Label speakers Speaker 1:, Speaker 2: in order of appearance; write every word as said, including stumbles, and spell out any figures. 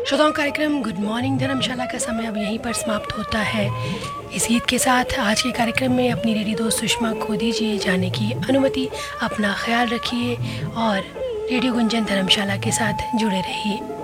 Speaker 1: श्रोताओं, कार्यक्रम good morning धर्मशाला का समय अब यहीं पर समाप्त होता है। इस गीत के साथ आज के कार्यक्रम में अपनी रेडियो दोस्त सुषमा को दीजिए जाने की अनुमति। अपना ख्याल रखिए और रेडियो गुंजन धर्मशाला के साथ जुड़े रहिए।